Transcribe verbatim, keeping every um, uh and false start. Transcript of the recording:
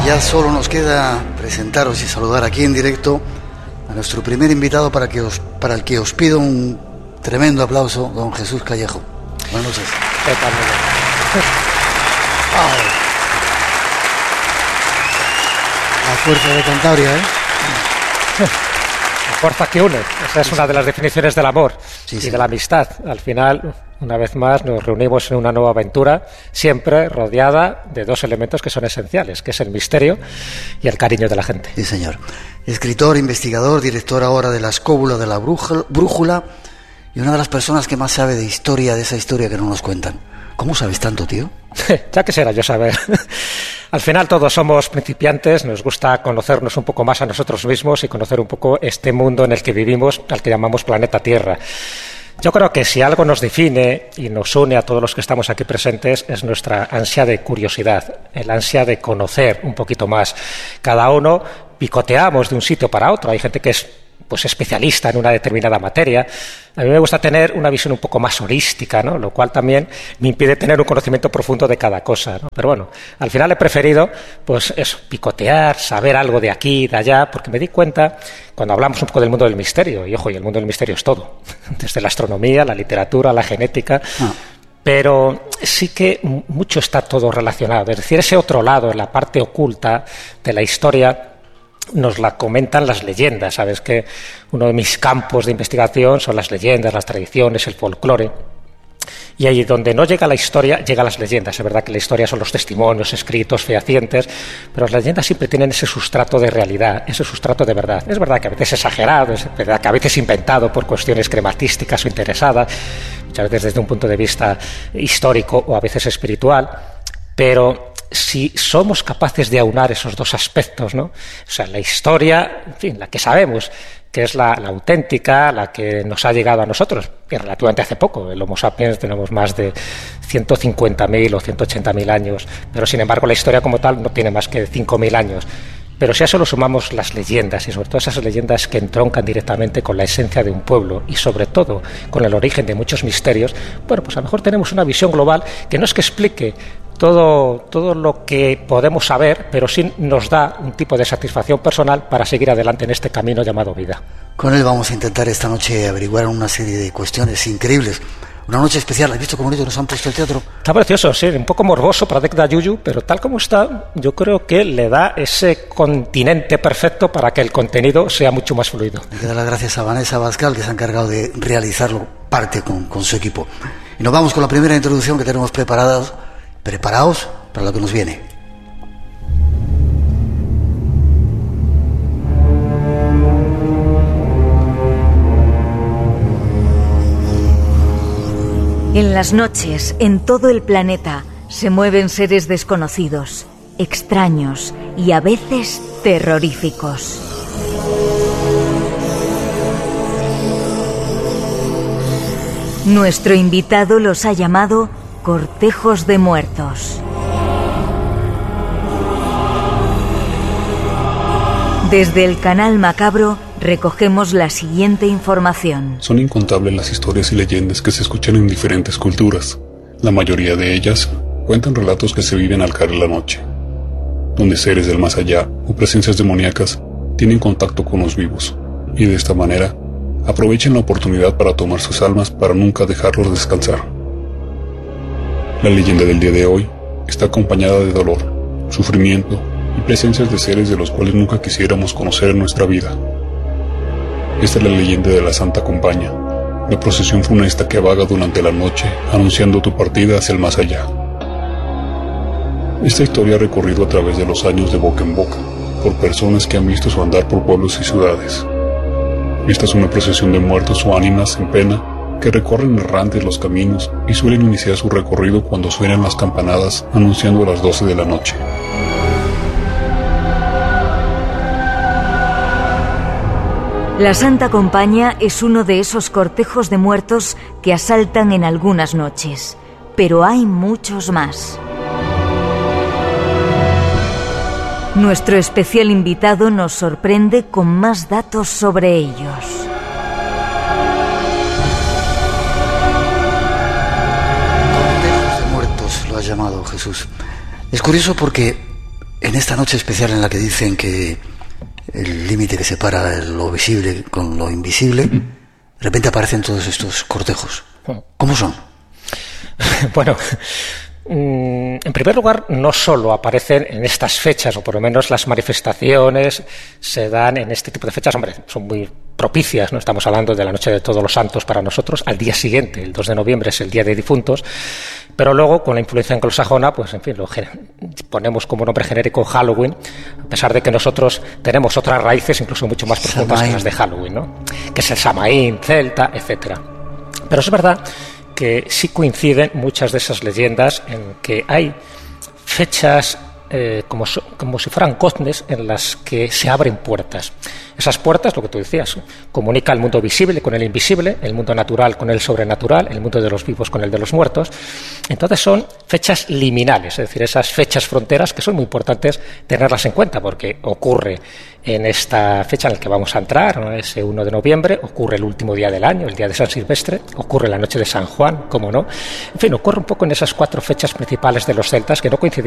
Ya solo nos queda presentaros y saludar aquí en directo a nuestro primer invitado para, que os, para el que os pido un tremendo aplauso, don Jesús Callejo. Buenas noches. ¿Qué tal? Oh. La fuerza de Cantabria, ¿eh? La fuerza que une. Esa es una de las definiciones del amor sí, y sí. de la amistad. Al final, una vez más, nos reunimos en una nueva aventura, siempre rodeada de dos elementos que son esenciales, que es el misterio y el cariño de la gente. Sí, señor. Escritor, investigador, director ahora de la Escóbula de la Brújula y una de las personas que más sabe de historia, de esa historia que no nos cuentan. ¿Cómo sabes tanto, tío? Ya quisiera yo saber. Al final todos somos principiantes, nos gusta conocernos un poco más a nosotros mismos y conocer un poco este mundo en el que vivimos, al que llamamos planeta Tierra. Yo creo que si algo nos define y nos une a todos los que estamos aquí presentes es nuestra ansia de curiosidad, el ansia de conocer un poquito más. Cada uno picoteamos de un sitio para otro. Hay gente que es pues especialista en una determinada materia. A mí me gusta tener una visión un poco más holística, ¿no? Lo cual también me impide tener un conocimiento profundo de cada cosa, ¿no? Pero bueno, al final he preferido pues eso, picotear, saber algo de aquí y de allá, porque me di cuenta cuando hablamos un poco del mundo del misterio, y ojo, y el mundo del misterio es todo, desde la astronomía, la literatura, la genética. Ah. Pero sí que mucho está todo relacionado. Es decir, ese otro lado, en la parte oculta de la historia, nos la comentan las leyendas. Sabes que uno de mis campos de investigación son las leyendas, las tradiciones, el folclore. Y ahí donde no llega la historia, llegan las leyendas. Es verdad que la historia son los testimonios escritos, fehacientes, pero las leyendas siempre tienen ese sustrato de realidad, ese sustrato de verdad. Es verdad que a veces exagerado, es verdad que a veces inventado por cuestiones crematísticas o interesadas, muchas veces desde un punto de vista histórico o a veces espiritual, pero si somos capaces de aunar esos dos aspectos, ¿no? O sea, la historia, en fin, la que sabemos, que es la, la auténtica, la que nos ha llegado a nosotros, que relativamente hace poco. El Homo sapiens tenemos más de ciento cincuenta mil o ciento ochenta mil años, pero sin embargo la historia como tal no tiene más que cinco mil años. Pero si a eso lo sumamos las leyendas, y sobre todo esas leyendas que entroncan directamente con la esencia de un pueblo y sobre todo con el origen de muchos misterios, bueno, pues a lo mejor tenemos una visión global que no es que explique todo, todo lo que podemos saber, pero sí nos da un tipo de satisfacción personal para seguir adelante en este camino llamado vida. Con él vamos a intentar esta noche averiguar una serie de cuestiones increíbles. Una noche especial. ¿Has visto cómo bonito nos han puesto el teatro? Está precioso, sí, un poco morboso para Dec de Yuyu, pero tal como está, yo creo que le da ese continente perfecto para que el contenido sea mucho más fluido. Le queda las gracias a Vanessa Bascal, que se ha encargado de realizarlo parte con, con su equipo. Y nos vamos con la primera introducción que tenemos preparados, preparados para lo que nos viene. En las noches, en todo el planeta, se mueven seres desconocidos, extraños y a veces terroríficos. Nuestro invitado los ha llamado cortejos de muertos. Desde el canal Macabro recogemos la siguiente información. Son incontables las historias y leyendas que se escuchan en diferentes culturas. La mayoría de ellas cuentan relatos que se viven al caer la noche, donde seres del más allá o presencias demoníacas tienen contacto con los vivos, y de esta manera aprovechan la oportunidad para tomar sus almas para nunca dejarlos descansar. La leyenda del día de hoy está acompañada de dolor, sufrimiento y presencias de seres de los cuales nunca quisiéramos conocer en nuestra vida. Esta es la leyenda de la Santa Compaña, la procesión funesta que vaga durante la noche anunciando tu partida hacia el más allá. Esta historia ha recorrido a través de los años de boca en boca, por personas que han visto su andar por pueblos y ciudades. Esta es una procesión de muertos o ánimas en pena que recorren errantes los caminos y suelen iniciar su recorrido cuando suenan las campanadas anunciando las doce de la noche. La Santa Compaña es uno de esos cortejos de muertos que asaltan en algunas noches, pero hay muchos más. Nuestro especial invitado nos sorprende con más datos sobre ellos. Cortejos de muertos lo has llamado, Jesús. Es curioso porque en esta noche especial en la que dicen que el límite que separa lo visible con lo invisible, de repente aparecen todos estos cortejos. ¿Cómo son? Bueno, en primer lugar, no solo aparecen en estas fechas, o por lo menos las manifestaciones se dan en este tipo de fechas, hombre, son muy propicias, ¿no? Estamos hablando de la Noche de Todos los Santos para nosotros, al día siguiente, el dos de noviembre, es el Día de Difuntos, pero luego, con la influencia anglosajona, pues en fin, lo ponemos como nombre genérico Halloween, a pesar de que nosotros tenemos otras raíces, incluso mucho más profundas que las de Halloween, ¿no? Que es el Samaín, celta, etcétera. Pero es verdad que sí coinciden muchas de esas leyendas en que hay fechas eh, como, so, como si fueran cosnes en las que se abren puertas. Esas puertas, lo que tú decías, comunica el mundo visible con el invisible, el mundo natural con el sobrenatural, el mundo de los vivos con el de los muertos. Entonces son fechas liminales, es decir, esas fechas fronteras que son muy importantes tenerlas en cuenta, porque ocurre en esta fecha en la que vamos a entrar, ¿no? Ese uno de noviembre, ocurre el último día del año, el día de San Silvestre, ocurre la noche de San Juan, cómo no. En fin, ocurre un poco en esas cuatro fechas principales de los celtas que no coinciden